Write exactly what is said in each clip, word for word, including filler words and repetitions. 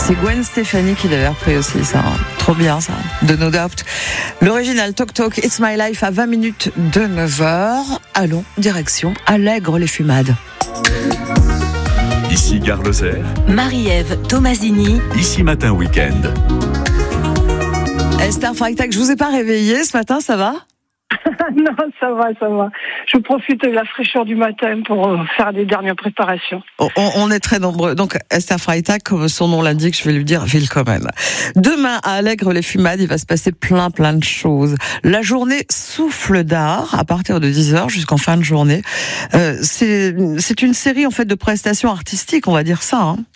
C'est Gwen Stefani qui l'avait repris aussi, ça. Trop bien, ça. De No Doubt. L'original Talk Talk, It's My Life à vingt minutes de neuf heures. Allons, direction Allègre-les-Fumades. Ici Gare Lozère. Marie-Ève Tomasini. Ici Matin Week-end. Esther Freitag, je vous ai pas réveillé ce matin, ça va? Non, ça va, ça va. Je profite de la fraîcheur du matin pour faire des dernières préparations. On, on est très nombreux. Donc, Esther Freitag, comme son nom l'indique, je vais lui dire willkommen. Demain, à Allègre-les-Fumades, il va se passer plein, plein de choses. La journée souffle d'art, à partir de dix heures jusqu'en fin de journée. Euh, c'est, c'est une série, en fait, de prestations artistiques, on va dire ça, hein.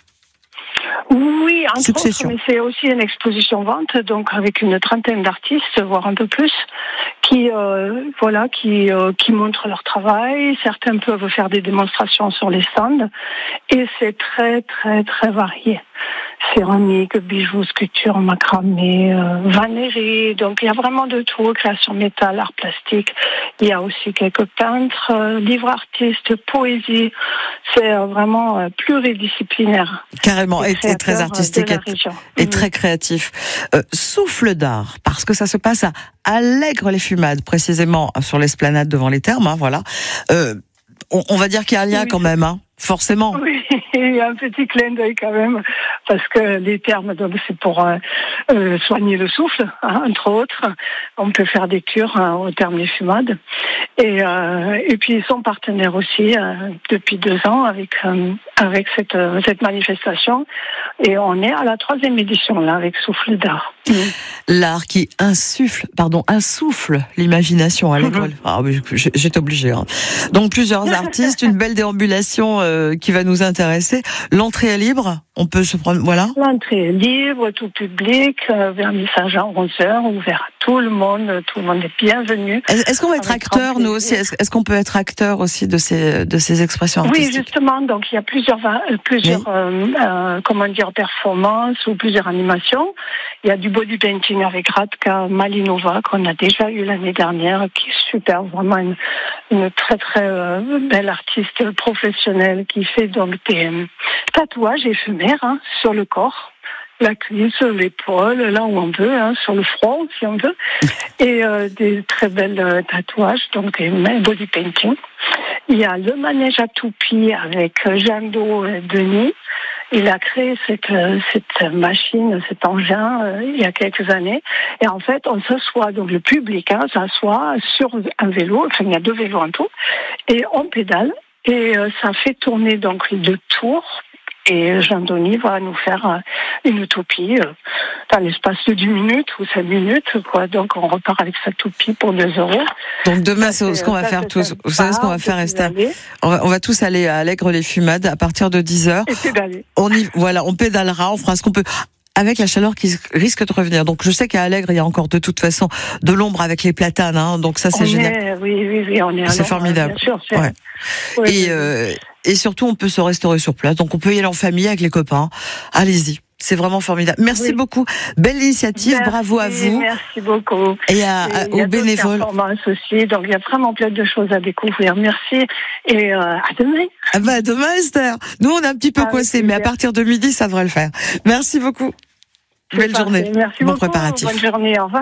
Oui, entre Succession. autres, mais c'est aussi une exposition vente, donc avec une trentaine d'artistes, voire un peu plus, qui euh, voilà, qui euh, qui montrent leur travail. Certains peuvent faire des démonstrations sur les stands, et c'est très très très varié. Céramique, bijoux, sculpture, macramé, euh, vannerie, donc il y a vraiment de tout, création métal, art plastique. Il y a aussi quelques peintres, euh, livres artistes, poésie. C'est euh, vraiment euh, pluridisciplinaire. Carrément, et, et très artistique, et, et mmh. très créatif. Euh, souffle d'art, parce que ça se passe à Allègre-les-Fumades, précisément sur l'esplanade devant les Thermes, hein, voilà. Euh, on, on va dire qu'il y a un lien oui. quand même, hein. Forcément. Oui, il y a un petit clin d'œil quand même, parce que les termes, donc, c'est pour euh, euh, soigner le souffle, hein, entre autres. On peut faire des cures hein, au terme des fumades. Et, euh, et puis ils sont partenaires aussi euh, depuis deux ans avec euh, avec cette euh, cette manifestation. Et on est à la troisième édition là avec Souffle d'art. Mmh. L'art qui insuffle, pardon, insouffle l'imagination à l'école. Mmh. Ah, j'étais obligée. Hein. Donc plusieurs artistes, une belle déambulation euh, qui va nous intéresser. L'entrée est libre. On peut se prendre, voilà. L'entrée est libre, tout public, euh, vernissage à onze heures, ouvert à tout le monde, tout le monde est bienvenu. Est-ce, est-ce qu'on va être acteur, nous aussi? Est-ce, est-ce qu'on peut être acteur aussi de ces, de ces expressions artistiques? Oui, justement, donc il y a plusieurs, plusieurs, oui. euh, euh, comment dire, performances ou plusieurs animations. Il y a du body painting avec Radka Malinova, qu'on a déjà eu l'année dernière, qui est super, vraiment une, une très très euh, belle artiste professionnelle qui fait donc des euh, tatouages éphémères. Hein, sur le corps, la cuisse, l'épaule, là où on veut, hein, sur le front si on veut, et euh, des très belles euh, tatouages, donc des body painting. Il y a le manège à toupie avec Jeanne Do et Denis. Il a créé cette, euh, cette machine, cet engin, euh, il y a quelques années. Et en fait, on s'assoit, donc le public hein, s'assoit sur un vélo, enfin il y a deux vélos en tout, et on pédale, et euh, ça fait tourner donc deux tours. Et Jean-Denis va nous faire une toupie dans l'espace de dix minutes ou cinq minutes, quoi. Donc, on repart avec sa toupie pour deux euros. Donc, demain, c'est ce qu'on va faire tous. Vous savez ce qu'on va faire, Esther? On va, on va tous aller à Allègre-les-Fumades à partir de dix heures. Et pédaler. On y, voilà, on pédalera, on fera ce qu'on peut. Avec la chaleur qui risque de revenir. Donc, je sais qu'à Allègre, il y a encore de toute façon de l'ombre avec les platanes, hein. Donc, ça, c'est on génial. Est, oui, oui, oui, on est à C'est formidable. Bien sûr, c'est... Ouais. Oui, et, oui, euh, et surtout, on peut se restaurer sur place. Donc, on peut y aller en famille avec les copains. Allez-y. C'est vraiment formidable. Merci oui. beaucoup. Belle initiative. Merci, bravo à vous. Merci beaucoup. Et, à, à, et aux bénévoles. Aussi, donc il y a vraiment plein de choses à découvrir. Merci. Et euh, à demain. Ah bah, à demain, Esther. Nous, on est un petit peu coincés, mais à partir de midi, ça devrait le faire. Merci beaucoup. C'est Belle parfait. journée. Merci bon beaucoup. Préparatif. Bonne journée. Au revoir.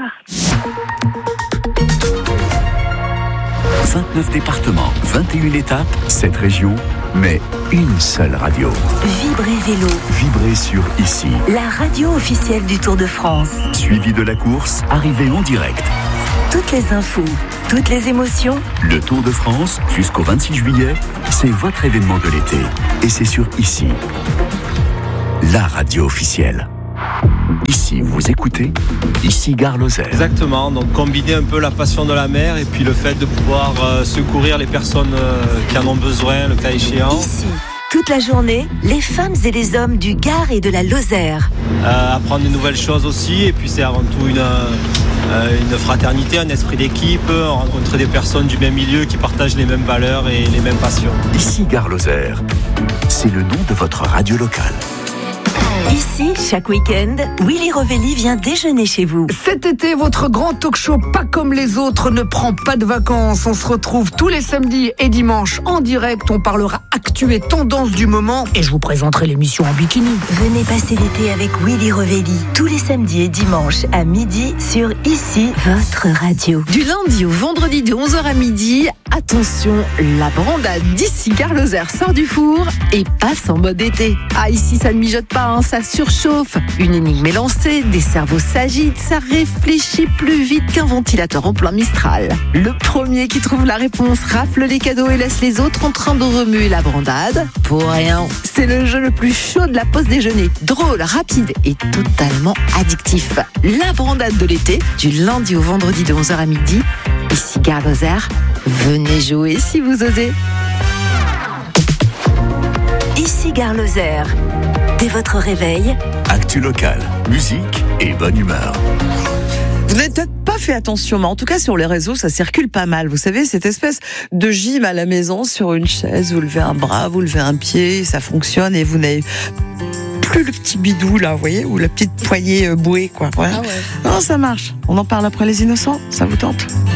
vingt-neuf départements, vingt et une étapes, sept régions, mais une seule radio. Vibrez Vélo. Vibrez sur Ici. La radio officielle du Tour de France. Suivi de la course, arrivée en direct. Toutes les infos, toutes les émotions. Le Tour de France, jusqu'au vingt-six juillet, c'est votre événement de l'été. Et c'est sur Ici. La radio officielle. Ici, vous écoutez, ici Gare Lozère. Exactement, donc combiner un peu la passion de la mer et puis le fait de pouvoir euh, secourir les personnes euh, qui en ont besoin, le cas échéant. Ici, toute la journée, les femmes et les hommes du Gard et de la Lozère. Euh, apprendre de nouvelles choses aussi, et puis c'est avant tout une, euh, une fraternité, un esprit d'équipe, rencontrer des personnes du même milieu qui partagent les mêmes valeurs et les mêmes passions. Ici Gare Lozère, c'est le nom de votre radio locale. Ici, chaque week-end, Willy Rovelli vient déjeuner chez vous. Cet été, votre grand talk-show pas comme les autres ne prend pas de vacances. On se retrouve tous les samedis et dimanches en direct. On parlera actu et tendance du moment et je vous présenterai l'émission en bikini. Venez passer l'été avec Willy Rovelli tous les samedis et dimanches à midi sur Ici, votre radio. Du lundi au vendredi de onze heures à midi, attention, la brandade d'ici Gare Lozère sort du four et passe en mode été. Ah, ici ça ne mijote pas, hein, ça surchauffe. Une énigme est lancée, des cerveaux s'agitent, ça réfléchit plus vite qu'un ventilateur en plein Mistral. Le premier qui trouve la réponse rafle les cadeaux et laisse les autres en train de remuer la brandade. Pour rien, c'est le jeu le plus chaud de la pause déjeuner. Drôle, rapide et totalement addictif. La brandade de l'été, du lundi au vendredi de onze heures à midi. Ici Gare Lozère, venez jouer si vous osez. Ici Gare Lozère. Dès votre réveil, Actu locale, musique et bonne humeur. Vous n'avez peut-être pas fait attention, mais en tout cas sur les réseaux, ça circule pas mal. Vous savez, cette espèce de gym à la maison sur une chaise, vous levez un bras, vous levez un pied, ça fonctionne et vous n'avez plus le petit bidou là, vous voyez, ou la petite poignée bouée, quoi. Ouais. Ah ouais. Non, ça marche. On en parle après les innocents, ça vous tente ?